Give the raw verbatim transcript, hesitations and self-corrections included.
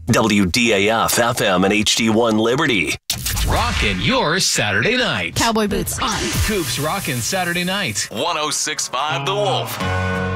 W D A F F M and H D one Liberty. Rockin' your Saturday night. Cowboy boots on. Coops rockin' Saturday night. one oh six point five The Wolf.